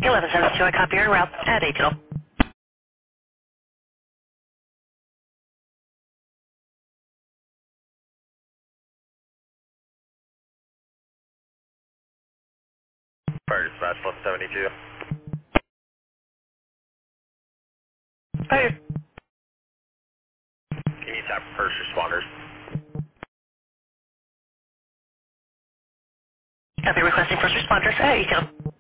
1172, I copy your route at ATL. Fire dispatch 172. Fire. Can you tap first responders? Copy requesting first responders at ATL.